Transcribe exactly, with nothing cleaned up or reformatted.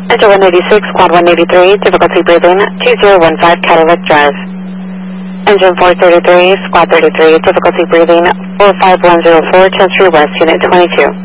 Engine one eighty-six, quad one eighty-three, difficulty breathing, two zero one five Cadillac Drive. Engine four thirty-three, squad thirty-three, difficulty breathing, four five one zero four, Chester West, unit twenty-two.